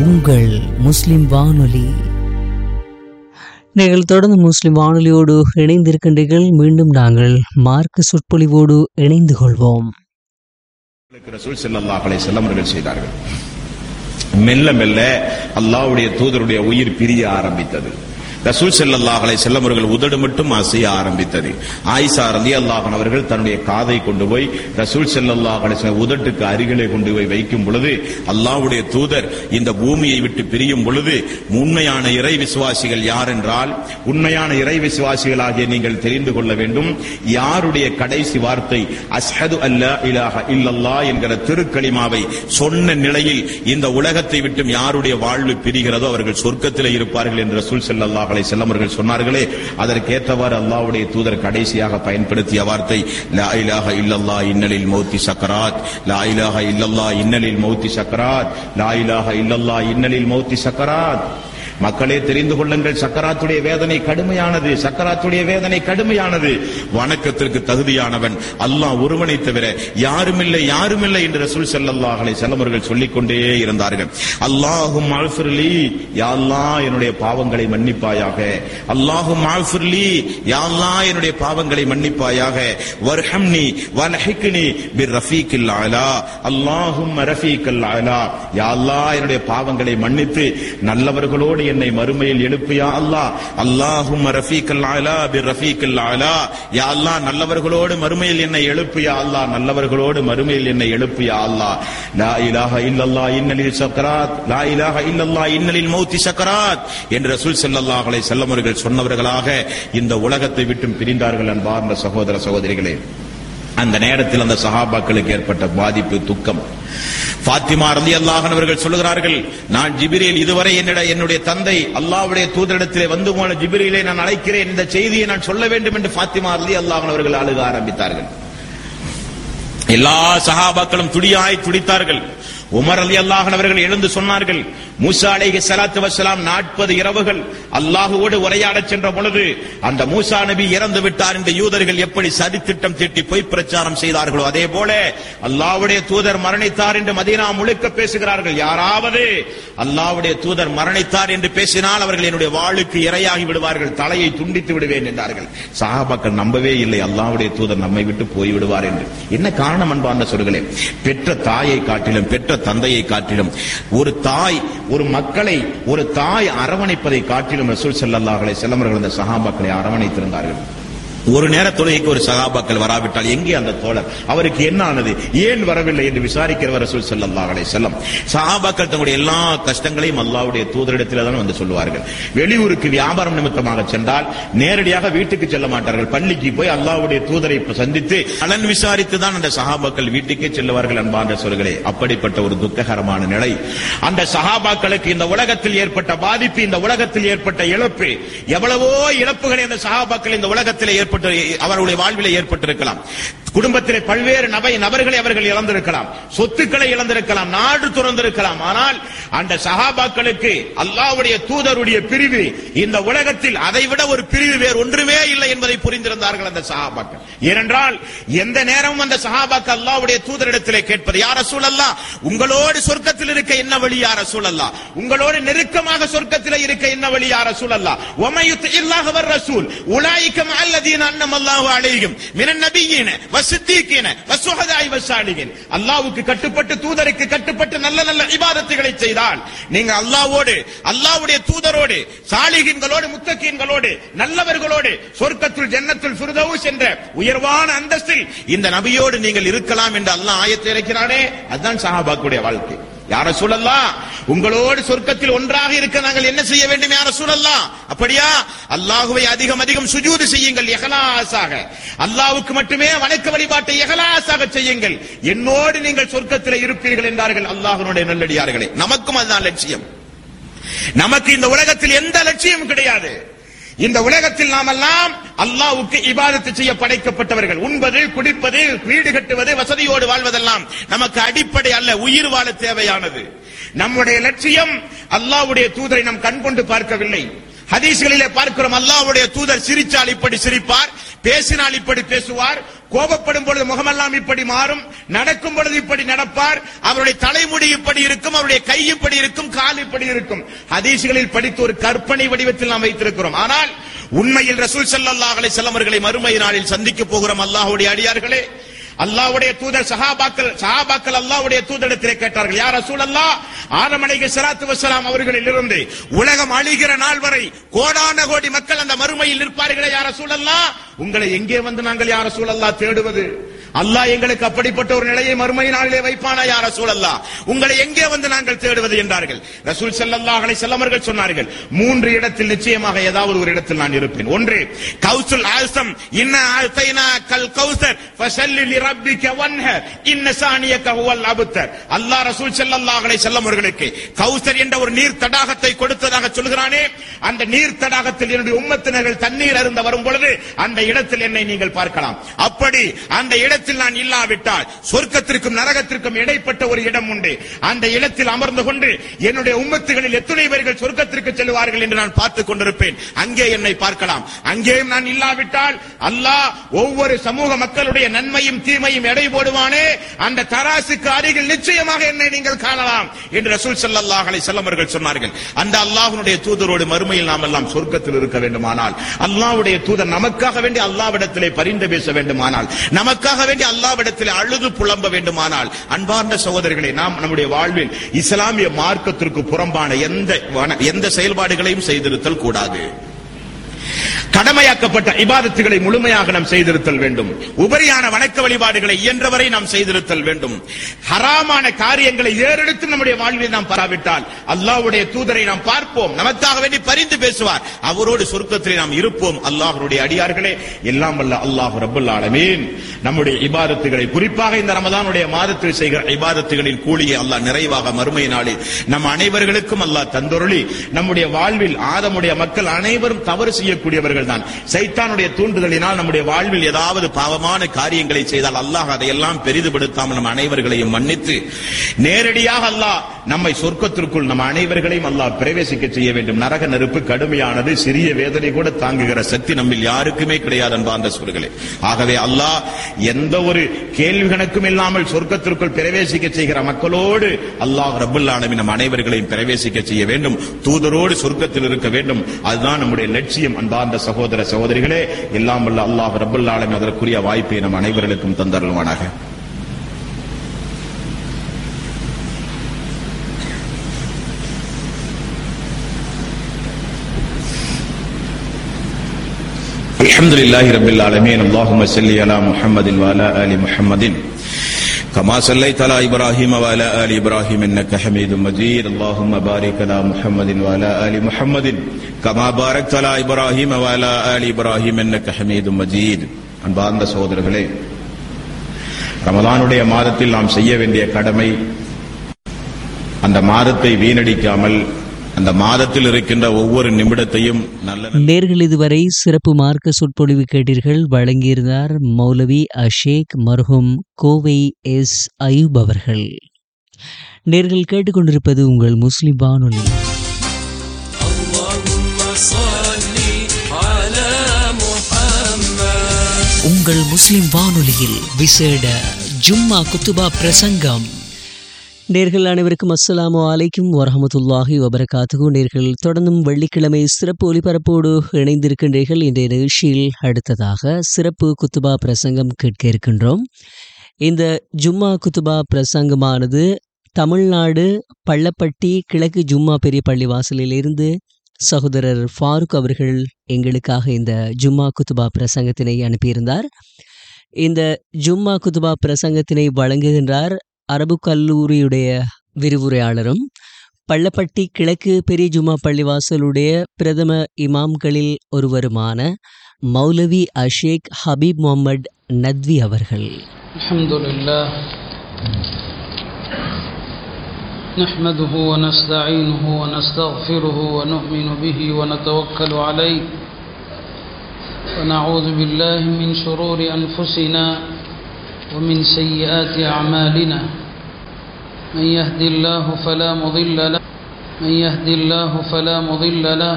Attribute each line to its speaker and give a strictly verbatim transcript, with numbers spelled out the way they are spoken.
Speaker 1: உங்கள் முஸ்லிம் வானொலி. நீங்கள் தொடர்ந்து முஸ்லிம் வானொலியோடு இணைந்திருக்கின்றீர்கள். மீண்டும் நாங்கள் மார்க்க சொற்பொழிவோடு இணைந்து கொள்வோம்.
Speaker 2: ரசூல் ஸல்லல்லாஹு அலைஹி வஸல்லம் அவர்கள் செய்தார்கள். மெல்ல மெல்ல அல்லாஹ்வுடைய தூதருடைய உயிர் பிரிய ஆரம்பித்தது. ரசூல் ஸல்லல்லாஹு அலைஹி வஸல்லம் அவர்கள் உதடு மட்டும் அசைய ஆரம்பித்தது. ஆயிஷா ரலியல்லாஹு அன்ஹா அவர்கள் தன்னுடைய காதை கொண்டு போய் ரசூல் ஸல்லல்லாஹு அலைஹி வஸல்லம் உதட்டுக்கு அருகிலே கொண்டு போய் வைக்கும் பொழுது அல்லாஹ்வுடைய தூதர் இந்த பூமியை விட்டு பிரியும் பொழுது உண்மையான இறை விசுவாசிகள் யார் என்றால், உண்மையான இறை விசுவாசிகளாகிய நீங்கள் தெரிந்து கொள்ள வேண்டும், யாருடைய கடைசி வார்த்தை அஷ்ஹது அல்லா இலாஹ இல்லல்லாஹ் என்கிற திருக்கலிமாவை சொன்ன நிலையில் இந்த உலகத்தை விட்டு யாருடைய வாழ்வு பிரிகிறதோ அவர்கள் சொர்க்கத்திலே இருப்பார்கள் என்று ரசூல் ஸல்லல்லாஹு அலைஹி வஸல்லம் அவர்கள் சொன்னார்களே, அதற்கேற்றவாறு அல்லாஹ்வுடைய தூதர் கடைசியாக பயன்படுத்திய வார்த்தை லா இலாஹ இல்லல்லாஹ் இன்னலில் மௌத்தி சக்கராத், லா இலாஹ இல்லல்லாஹ் இன்னலில் மௌத்தி சக்கராத், லா இலாஹ இல்லல்லாஹ் இன்னலில் மௌத்தி சக்கராத். மக்களே தெரிந்து கொள்ளுங்கள், சக்கராத்துடைய வேதனை கடுமையானது, சக்கராத்துடைய வேதனை கடுமையானது. வணக்கத்திற்கு தகுதியானவன் அல்லாஹ் ஒருவனை தவிர யாருமில்லை யாருமில்லை என்று ரசூல் ஸல்லல்லாஹு அலைஹி வஸல்லம் அவர்கள் சொல்லிக்கொண்டே இருந்தார்கள். அல்லாஹும்ம அஃபிர்லி, யா அல்லாஹ் என்னுடைய பாவங்களை மன்னிப்பாயாக, அல்லாஹும்ம அஃபிர்லி, யா அல்லாஹ் என்னுடைய பாவங்களை மன்னிப்பாயாக, வர்ஹம்னி வல்ஹிக்னி பிர்ரஃபீக்கில் அலா, அல்லாஹும்ம ரஃபீக்கல் அலா, யா அல்லாஹ் என்னுடைய பாவங்களை மன்னித்து நல்லவர்களோடு என்னை மறுமையில் எழுப்பியா அல்லாஹ், அல்லாஹும்ம ரஃபீக்கல் அலா பிர்ரஃபீக்கில் அலா, யா அல்லாஹ் நல்லவர்களோடு மறுமையில் என்னை எழுப்பியா அல்லாஹ், நல்லவர்களோடு மறுமையில் என்னை எழுப்பியா அல்லாஹ். லா இலாஹ இல்லல்லாஹ் இன்னலில் சக்கராத், லா இலாஹ இல்லல்லாஹ் இன்னலில் மௌத்தி சக்கராத் என்று ரசூல் ஸல்லல்லாஹு அலைஹி வஸல்லம் அவர்கள் சொன்னவர்களாக இந்த உலகத்தை விட்டு பிரிந்தார்கள். அன்பார்ந்த சகோதர சகோதரிகளே, அந்த நேரத்தில் அந்த சஹாபாக்களுக்கு ஏற்பட்ட பாதிப்பு, துக்கம். ஃபாத்திமா ரலியல்லாஹு அன்ஹா அவர்கள் சொல்கிறார்கள், நான் ஜிப்ரீல் இதுவரை என்னுடைய தந்தை அல்லாஹ்வுடைய தூதரிடத்திலே வந்து போன ஜிப்ரீலை நான் அழைக்கிறேன், இந்த செய்தியை நான் சொல்ல வேண்டும் என்று ஃபாத்திமா ரலியல்லாஹு அன்ஹா அவர்கள் அழுக ஆரம்பித்தார்கள். எல்லா சஹாபாக்களும் துடியாய் துடித்தார்கள். உமர் ரலியல்லாஹு அன்ஹு அவர்கள் எழுந்து சொன்னார்கள், மூசா அலைஹி ஸலாத்து வஸ்ஸலாம் நாற்பது இரவுகள் அல்லாஹ்வோடு உரையாடச் சென்ற பொழுது அந்த மூசா நபி இறந்து விட்டார் என்று யூதர்கள் எப்படி சதித்திட்டம் தீட்டி பொய் பிரச்சாரம் செய்தார்களோ அதே போல அல்லாஹ்வுடைய தூதர் மரணித்தார் என்று மதீனா முழுக்க பேசுகிறார்கள். யாராவது அல்லாஹ்வுடைய தூதர் மரணித்தார் என்று பேசினால் அவர்கள் என்னுடைய வாளுக்கு இரையாகி விடுவார்கள், தலையை துண்டித்து விடுவேன் என்றார்கள். சஹாபாக்கள் நம்பவே இல்லை அல்லாஹ்வுடைய தூதர் நம்மை விட்டு போய் விடுவார் என்று. என்ன காரணம் அன்பார்ந்த சொற்களே, பெற்ற தாயை காட்டிலும் பெற்ற தந்தையை காட்டிலும் ஒரு தாய் ஒரு மக்களை ஒரு தாய் அரவணைப்பதை காட்டிலும் ரசூல் ஸல்லல்லாஹு அலைஹி வஸல்லம் அவர்கள் அந்த சஹாபாக்களை அரவணைத்திருந்தார்கள். ஒரு நேர தொழுகைக்கு ஒரு சஹாபாக்கள் வராவிட்டால் எங்கே அந்த தோழர், அவருக்கு என்ன ஆனது, ஏன் வரவில்லை என்று விசாரிக்கிறவர் ரசூல் ஸல்லல்லாஹு அலைஹி வஸல்லம். சஹாபாக்கள் தங்களுடைய எல்லா கஷ்டங்களையும் அல்லாஹ்வுடைய தூதரிடத்தில் தான் வந்து சொல்லுவார்கள். வெளியூருக்கு வியாபாரம் நிமித்தமாக சென்றால் நேரடியாக வீட்டுக்கு செல்ல மாட்டார்கள், பள்ளிக்கு போய் அல்லாஹ்வுடைய தூதரை சந்தித்து நலன் விசாரித்து தான் அந்த சஹாபாக்கள் வீட்டுக்கே செல்லுவார்கள். அன்பார்ந்த சொற்களே, அப்படிப்பட்ட ஒரு துக்ககரமான நிலை அந்த சஹாபாக்களுக்கு இந்த உலகத்தில் ஏற்பட்ட பாதிப்பு, இந்த உலகத்தில் ஏற்பட்ட இழப்பு, எவ்வளவோ இழப்புகளை அந்த சஹாபாக்கள் இந்த உலகத்தில் ஏற்பட்ட அவருடைய வாழ்விலே ஏற்பட்டிருக்கலாம். குடும்பத்திலே பல்வேறு நபை நபர்களை அவர்கள் இழந்திருக்கலாம், சொத்துக்களை இழந்திருக்கலாம், நாடு துறந்திருக்கலாம். ஆனால் அந்த சஹாபாக்களுக்கு அல்லாஹ்வுடைய தூதருடைய பிரிவு இந்த உலகத்தில் அதைவிட ஒரு பிரிவு வேறு ஒன்றுமே இல்லை என்பதை புரிந்திருந்தார்கள் அந்த சஹாபாக்கள். ஏனென்றால் எந்த நேரமும் அந்த சஹாபாக்கள் அல்லாஹ்வுடைய தூதரிடத்திலே கேட்பது, யா ரசூலல்லாஹ் உங்களோடு சொர்க்கத்தில் இருக்க என்ன வழி யா ரசூலல்லாஹ், உங்களோடு நெருக்கமாக சொர்க்கத்தில் இருக்க என்ன வழி யா ரசூலல்லாஹ், வமை யுத்தில்லாஹ வர் ரசூல் உலாயிக மஅல்லதீன அன்னமல்லாஹு அலைஹிம் மினன் நபிய்யின வஸ்ஸித்தீகின வஸ்ஸுஹதாஇ வஸ்ஸாலிஹீன். அல்லாஹ்வுக்கு கட்டுப்பட்டு தூதருக்கு கட்டுப்பட்டு நல்ல நல்ல இபாதத்துகளை செய்தால் நீங்கள் அல்லாஹ்வோடு அல்லாஹ்வுடைய தூதரோடு சாலிஹீன்களோடு முத்தகீன்களோடு நல்லவர்களோடு சொர்க்கத்துல் ஜன்னத்துல் ஃபிர்தௌஸ் என்ற உயர்வான அந்தஸ்தில் இந்த நபியோடு நீங்கள் இருக்கலாம் என்று அல்லாஹ் ஆயத்தை இறக்கிறானே, அதுதான் சஹாபாக்களுடைய வாழ்க்கை. யா ரசூலல்லாஹ் உங்களோடு சொர்க்கத்தில் ஒன்றாக இருக்க நாங்கள் என்ன செய்ய வேண்டும் யா ரசூலல்லாஹ், அப்படியா அல்லாஹ்வை அதிகம் அதிகம் சுஜூது செய்யுங்கள், இஹ்லாஸாக அல்லாஹ்வுக்கு மட்டுமே வணக்க வழிபாட்டை இஹ்லாஸாக செய்யுங்கள், என்னோடு நீங்கள் சொர்க்கத்தில் இருப்பீர்கள் என்றார்கள். அல்லாஹ்வுடைய நல்லடியார்களே, நமக்கும் அதுதான் லட்சியம். நமக்கு இந்த உலகத்தில் எந்த லட்சியம் கிடையாது. இந்த உலகத்தில் நாமெல்லாம் அல்லாஹ்வுக்கு இபாதத்து செய்ய படைக்கப்பட்டவர்கள். உண்பது, குடிப்பது, வீடு கட்டுவது, வசதியோடு வாழ்வதெல்லாம் நமக்கு அடிப்படை அல்ல, உயிர் வாழ தேவையானது. நம்முடைய லட்சியம் அல்லாஹ்வுடைய தூதரை நாம் கண் கொண்டு பார்க்கவில்லை. ஹதீஸ்களிலே பார்க்கிறோம், அல்லாஹ்வுடைய தூதர் சிரிச்சால் இப்படி சிரிப்பார், பேசினால் இப்படி பேசுவார், கோபப்படும் பொழுது முகமெல்லாம் இப்படி மாறும், நடக்கும் பொழுது இப்படி நடப்பார், அவருடைய தலைமுடி இப்படி இருக்கும், அவருடைய கை இப்படி இருக்கும், கால் இப்படி இருக்கும். ஹதீஸ்களில் படித்து ஒரு கற்பனை வடிவத்தில் நாம் வைத்திருக்கிறோம். ஆனால் உண்மையில் ரசூல் ஸல்லல்லாஹு அலைஹி வஸல்லம் அவர்களை மறுமை நாளில் சந்திக்க போகிறோம். அல்லாஹ்வுடைய அடியார்களே, அல்லாஹ்வுடைய தூதர் சஹாபாக்கள் சஹாபாக்கள் அல்லாஹ்வுடைய தூதரிடத்திலே கேட்டார்கள், யா ரசூலல்லாஹ், ஆதம் அலைஹிஸ்ஸலாத்து வஸ்ஸலாம் அவர்களில் இருந்து உலகம் அழிகிற நாள் வரை கோடான கோடி மக்கள் அந்த மறுமையில் இருப்பார்களே யா ரசூலல்லாஹ், உங்களை எங்கே வந்து நாங்கள் யா ரசூலல்லாஹ் தேடுவது? அல்லாஹ் எங்களுக்கு அப்படிப்பட்ட ஒரு நிலையை மறுமை நாளிலே வைப்பானா யா ரசூலல்லாஹ், உங்களை எங்கே வந்து நாங்கள் தேடுவது என்றார்கள். ரசூல் ஸல்லல்லாஹு அலைஹி வஸல்லம் அவர்கள் சொன்னார்கள், மூன்று இடத்தில் நிச்சயமாக ஏதாவது ஒரு இடத்தில் நான் இருப்பேன். ஒன்று கௌசுல் ஆஸம், இன்னா ஆதைனா கல் கௌசர் ஃபஸல்லி லிரப்பிக வன்ஹர் இன்ன சானியக ஹுவல் அப்தர். அல்லாஹ் ரசூல் ஸல்லல்லாஹு அலைஹி வஸல்லம் அவர்களுக்கு கௌசர் என்ற ஒரு நீர் தடாகத்தை கொடுத்ததாக சொல்கிறானே, அந்த நீர் தடாகத்தில் என்னுடைய உம்மத்தினர்கள் தண்ணீர் அருந்த வரும் பொழுது அந்த இடத்தில் என்னை நீங்கள் பார்க்கலாம். அப்படி அந்த இடத்தில் நான் இல்லாவிட்டால் சொர்க்கத்திற்கும் நரகத்திற்கும் இடைப்பட்ட ஒரு இடம் உண்டு. அந்த இடத்தில் அமர்ந்து கொண்டு என்னுடைய உம்மத்துகளில் எத்தனை பேர்கள் சொர்க்கத்திற்கு செல்வார்கள் என்று நான் பார்த்துக் கொண்டிருப்பேன். அங்கே என்னை பார்க்கலாம். அங்கேயும் நான் இல்லாவிட்டால் அல்லாஹ் ஒவ்வொரு சமூக மக்களுடைய நன்மையும் தீமையும் எடை போடுவானே, அந்த தராசுக்கு அருகில் நிச்சயமாக என்னை நீங்கள் காணலாம் என்று ரசூல் ஸல்லல்லாஹு அலைஹி வஸல்லம் அவர்கள் சொன்னார்கள். அந்த அல்லாஹ்வுடைய தூதரோடு மறுமையில் நாம் எல்லாம் சொர்க்கத்தில் இருக்க வேண்டுமானால், அல்லாஹ்வுடைய தூதர் நமக்காக வேண்டி அல்லாஹ்விடத்திலே பரிந்து பேச வேண்டுமானால், நமக்காக வேண்டி அல்லாஹ்விடத்திலே அழுது புலம்ப வேண்டுமானால், அன்பார்ந்த சகோதரர்களே, நாம் நம்முடைய வாழ்வில் இஸ்லாமிய மார்க்கத்திற்கு புறம்பான எந்த எந்த செயல்பாடுகளையும் செய்திருத்தல் கூடாது. கடமையாக்கப்பட்ட இபாதத்துகளை முழுமையாக நாம் செய்திருத்தல் வேண்டும். உபரியான வணக்க வழிபாடுகளை இயன்றவரை நாம் செய்திருத்தல் வேண்டும். ஹராமான காரியங்களை ஏறெடுத்து நம்முடைய வாழ்வில் நாம் பராவிட்டால் அல்லாஹ்வுடைய தூதரை நாம் பார்ப்போம், நமக்காக வேண்டி பரிந்து பேசுவார், அவரோடு சொர்க்கத்திலே நாம் இருப்போம். அல்லாஹ்வுடைய அடியார்களே, எல்லாம் வல்ல அல்லாஹ் ரப்பல் ஆலமீன் நம்முடைய இபாதத்துகளை, குறிப்பாக இந்த ரமதானுடைய மாதத்தில் செய்கிற இபாதத்துகளின் கூலியை அல்லாஹ் நிறைவாக மறுமை நாளில் நம் அனைவர்களுக்கும் அல்லாஹ் தந்தொருளி, நம்முடைய வாழ்வில் ஆதமுடைய மக்கள் அனைவரும் தவறு செய்யக்கூடியவர்கள் தான். சைத்தானுடைய தூண்டுதலினால் நம்முடைய வாழ்வில் ஏதாவது பாவமான காரியங்களை செய்தால் அல்லாஹ் அதையெல்லாம் பெரிதுபடுத்தாமல் நம் அனைவர்களையும் மன்னித்து நேரடியாக அல்லாஹ் நம்மை சொர்க்கத்திற்குள் நம் அனைவர்களையும் அல்லாஹ் பிரவேசிக்க செய்ய வேண்டும். நரக நெருப்பு கடுமையானது, சிறிய வேதனை கூட தாங்குகிற சக்தி நம்மில் யாருக்குமே கிடையாது அன்பார்ந்த சூழல்களே. ஆகவே அல்லாஹ் எந்த ஒரு கேள்வி கணக்கும் இல்லாமல் சொர்க்கத்திற்குள் பிரவேசிக்க செய்கிற மக்களோடு அல்லாஹ் ரப்பல் ஆலமீன் நம் அனைவர்களையும் பிரவேசிக்க செய்ய வேண்டும். தூதரோடு சொர்க்கத்தில் இருக்க வேண்டும். அதுதான் நம்முடைய லட்சியம். அன்பார்ந்த சகோதர சகோதரிகளே, எல்லாம் வல்ல அல்லாஹ் ரப்பல் ஆலமீன் அதற்குரிய வாய்ப்பை நம் அனைவர்களுக்கும் தந்தருள்வானாக. அல்ஹம்துலில்லாஹி ரப்பில் ஆலமீன். அல்லாஹும்ம ஸல்லி அலா முஹம்மதின் வ அலா ஆலி முஹம்மதின் கமா ஸல்லைத அலா இப்ராஹீம வ அலா ஆலி இப்ராஹீம் இன்னக ஹமீதும் மஜீத். அல்லாஹும்ம பாரிக் அலா முஹம்மதின் வ அலா ஆலி முஹம்மதின் கமா பாரக்த அலா இப்ராஹீம வ அலா ஆலி இப்ராஹீம் இன்னக ஹமீதும் மஜீத். அன்பார்ந்த சகோதரர்களே, ரமலானுடைய மாதத்தில் நாம் செய்ய வேண்டிய கடமை, அந்த மாதத்தை வீணடிக்காமல் அந்த மாதத்தில் இருக்கின்ற ஒவ்வொரு நிமிடத்தையும் நல்ல
Speaker 1: நேர்கள் இதுவரை சிறப்பு மார்க்க சொற்பொழிவு கேட்டீர்கள். வழங்கியிருந்தார் மௌலவி அஷேக் மர்ஹூம் கோவை எஸ் அயூப் அவர்கள். நேர்கள் கேட்டுக்கொண்டிருப்பது உங்கள் முஸ்லிம் வானொலி. உங்கள் முஸ்லிம் வானொலியில் விசேட ஜும்மா குத்துபா பிரசங்கம். நேர்கள் அனைவருக்கும் அஸ்ஸலாமு அலைக்கும் வரஹமத்துல்லாஹி வபரகாத்துஹு. நேர்கள் தொடர்ந்தும் வெள்ளிக்கிழமை சிறப்பு ஒலிபரப்போடு இணைந்திருக்கின்றீர்கள். இன்றைய நிகழ்ச்சியில் அடுத்ததாக சிறப்பு குத்துபா பிரசங்கம் கேட்க இருக்கின்றோம். இந்த ஜும்மா குத்துபா பிரசங்கமானது தமிழ்நாடு பள்ளப்பட்டி கிழக்கு ஜும்மா பெரிய பள்ளி வாசலிலிருந்து சகோதரர் ஃபாரூக் அவர்கள் எங்களுக்காக இந்த ஜும்மா குத்துபா பிரசங்கத்தினை அனுப்பியிருந்தார். இந்த ஜும்மா குத்துபா பிரசங்கத்தினை வழங்குகின்றார் அரபு கல்லூரியுடைய விரிவுரையாளரும் பள்ளப்பட்டி கிழக்கு பெரிய ஜும்மா பள்ளிவாசலுடைய பிரதம இமாம்களில் ஒருவருமான மௌலவி அஷேக் ஹபீப் முகமது நத்வி அவர்கள்.
Speaker 3: அல்ஹம்துலில்லாஹ் نحمده ونستعينه ونستغفره ونؤمن به ونتوكل عليه ونعوذ بالله من شرور أنفسنا ومن سيئات أعمالنا من يهد الله فلا مضل له من يهد الله فلا مضل له